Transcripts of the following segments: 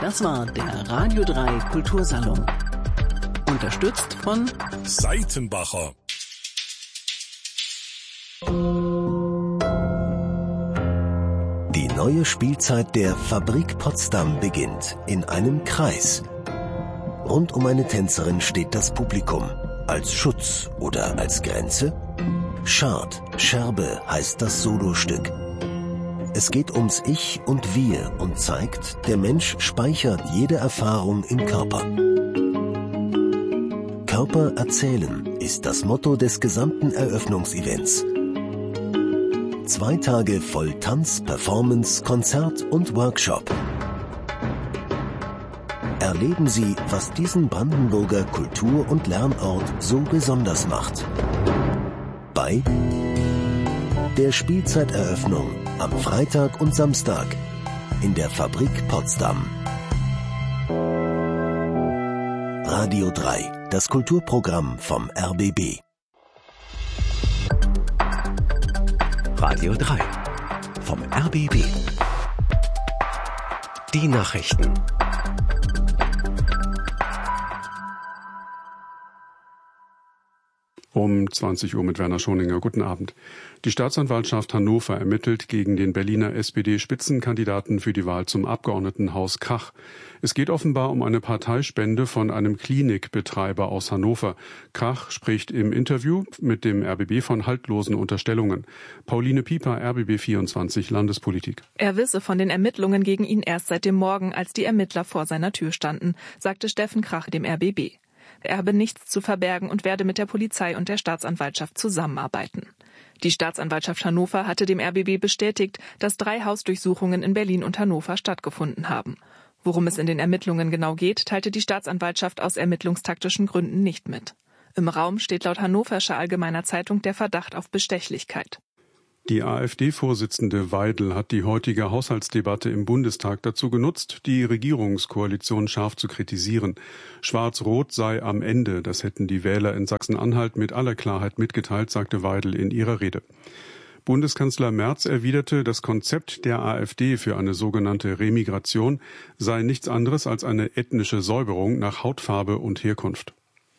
Das war der Radio 3 Kultursalon. Unterstützt von Seitenbacher. Die neue Spielzeit der Fabrik Potsdam beginnt in einem Kreis. Rund um eine Tänzerin steht das Publikum. Als Schutz oder als Grenze? Schad, Scherbe heißt das Solostück. Es geht ums Ich und Wir und zeigt, der Mensch speichert jede Erfahrung im Körper. Körper erzählen ist das Motto des gesamten Eröffnungsevents. 2 Tage voll Tanz, Performance, Konzert und Workshop. Erleben Sie, was diesen Brandenburger Kultur- und Lernort so besonders macht. Bei der Spielzeiteröffnung am Freitag und Samstag in der Fabrik Potsdam. Radio 3, das Kulturprogramm vom RBB. Radio 3 vom RBB. Die Nachrichten. Um 20 Uhr mit Werner Schoninger. Guten Abend. Die Staatsanwaltschaft Hannover ermittelt gegen den Berliner SPD-Spitzenkandidaten für die Wahl zum Abgeordnetenhaus Krach. Es geht offenbar um eine Parteispende von einem Klinikbetreiber aus Hannover. Krach spricht im Interview mit dem RBB von haltlosen Unterstellungen. Pauline Pieper, RBB 24 Landespolitik. Er wisse von den Ermittlungen gegen ihn erst seit dem Morgen, als die Ermittler vor seiner Tür standen, sagte Steffen Krach dem RBB. Er habe nichts zu verbergen und werde mit der Polizei und der Staatsanwaltschaft zusammenarbeiten. Die Staatsanwaltschaft Hannover hatte dem RBB bestätigt, dass 3 Hausdurchsuchungen in Berlin und Hannover stattgefunden haben. Worum es in den Ermittlungen genau geht, teilte die Staatsanwaltschaft aus ermittlungstaktischen Gründen nicht mit. Im Raum steht laut Hannoverscher Allgemeiner Zeitung der Verdacht auf Bestechlichkeit. Die AfD-Vorsitzende Weidel hat die heutige Haushaltsdebatte im Bundestag dazu genutzt, die Regierungskoalition scharf zu kritisieren. Schwarz-Rot sei am Ende, das hätten die Wähler in Sachsen-Anhalt mit aller Klarheit mitgeteilt, sagte Weidel in ihrer Rede. Bundeskanzler Merz erwiderte, das Konzept der AfD für eine sogenannte Remigration sei nichts anderes als eine ethnische Säuberung nach Hautfarbe und Herkunft.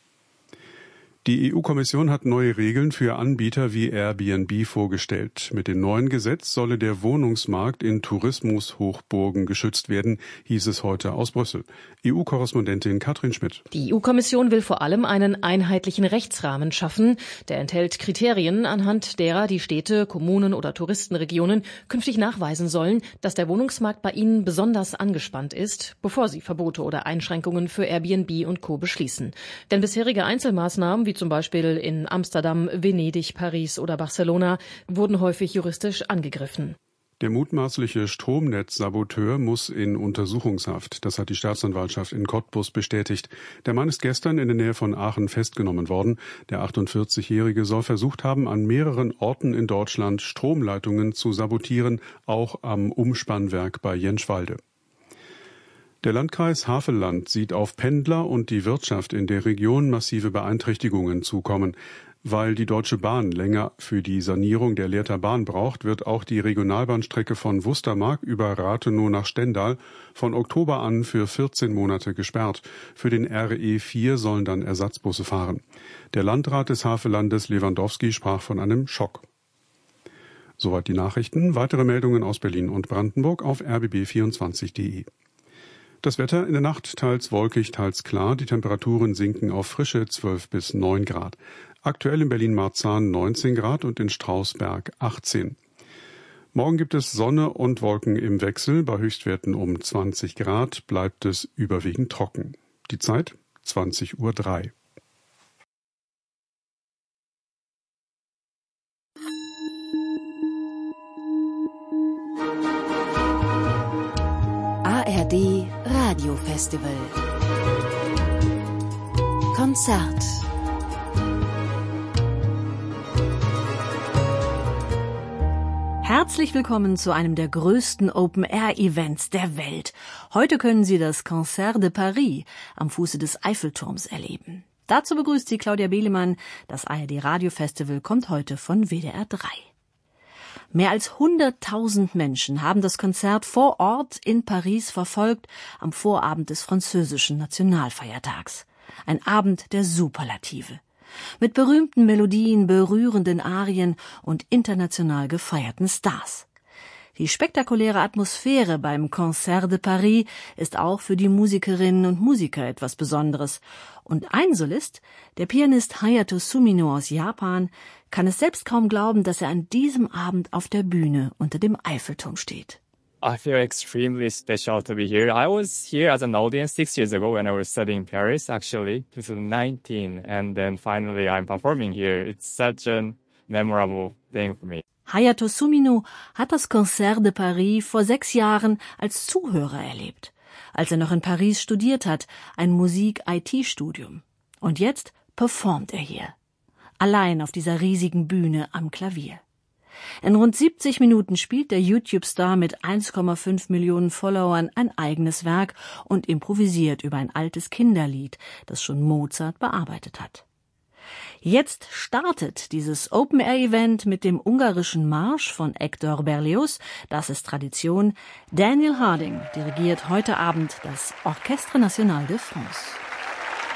Die EU-Kommission hat neue Regeln für Anbieter wie Airbnb vorgestellt. Mit dem neuen Gesetz solle der Wohnungsmarkt in Tourismushochburgen geschützt werden, hieß es heute aus Brüssel. EU-Korrespondentin Katrin Schmidt. Die EU-Kommission will vor allem einen einheitlichen Rechtsrahmen schaffen. Der enthält Kriterien, anhand derer die Städte, Kommunen oder Touristenregionen künftig nachweisen sollen, dass der Wohnungsmarkt bei ihnen besonders angespannt ist, bevor sie Verbote oder Einschränkungen für Airbnb und Co. beschließen. Denn bisherige Einzelmaßnahmen, wie zum Beispiel in Amsterdam, Venedig, Paris oder Barcelona, wurden häufig juristisch angegriffen. Der mutmaßliche Stromnetzsaboteur muss in Untersuchungshaft. Das hat die Staatsanwaltschaft in Cottbus bestätigt. Der Mann ist gestern in der Nähe von Aachen festgenommen worden. Der 48-Jährige soll versucht haben, an mehreren Orten in Deutschland Stromleitungen zu sabotieren, auch am Umspannwerk bei Jenschwalde. Der Landkreis Havelland sieht auf Pendler und die Wirtschaft in der Region massive Beeinträchtigungen zukommen. Weil die Deutsche Bahn länger für die Sanierung der Lehrter Bahn braucht, wird auch die Regionalbahnstrecke von Wustermark über Rathenow nach Stendal von Oktober an für 14 Monate gesperrt. Für den RE4 sollen dann Ersatzbusse fahren. Der Landrat des Havellandes Lewandowski sprach von einem Schock. Soweit die Nachrichten. Weitere Meldungen aus Berlin und Brandenburg auf rbb24.de. Das Wetter in der Nacht teils wolkig, teils klar. Die Temperaturen sinken auf frische 12 bis 9 Grad. Aktuell in Berlin-Marzahn 19 Grad und in Strausberg 18. Morgen gibt es Sonne und Wolken im Wechsel. Bei Höchstwerten um 20 Grad bleibt es überwiegend trocken. Die Zeit 20:03 Uhr. ARD Radio Festival Konzert. Herzlich willkommen zu einem der größten Open-Air-Events der Welt. Heute können Sie das Concert de Paris am Fuße des Eiffelturms erleben. Dazu begrüßt Sie Claudia Behlemann. Das ARD Radio Festival kommt heute von WDR 3. Mehr als 100.000 Menschen haben das Konzert vor Ort in Paris verfolgt am Vorabend des französischen Nationalfeiertags. Ein Abend der Superlative. Mit berühmten Melodien, berührenden Arien und international gefeierten Stars. Die spektakuläre Atmosphäre beim Concert de Paris ist auch für die Musikerinnen und Musiker etwas Besonderes. Und ein Solist, der Pianist Hayato Sumino aus Japan, kann es selbst kaum glauben, dass er an diesem Abend auf der Bühne unter dem Eiffelturm steht. I feel extremely special to be here. I was here as an audience 6 years ago when I was studying in Paris, actually, 2019. And then finally I'm performing here. It's such a memorable thing for me. Hayato Sumino hat das Concert de Paris vor 6 Jahren als Zuhörer erlebt, als er noch in Paris studiert hat, ein Musik-IT-Studium. Und jetzt performt er hier, allein auf dieser riesigen Bühne am Klavier. In rund 70 Minuten spielt der YouTube-Star mit 1,5 Millionen Followern ein eigenes Werk und improvisiert über ein altes Kinderlied, das schon Mozart bearbeitet hat. Jetzt startet dieses Open-Air-Event mit dem ungarischen Marsch von Hector Berlioz. Das ist Tradition. Daniel Harding dirigiert heute Abend das Orchestre National de France.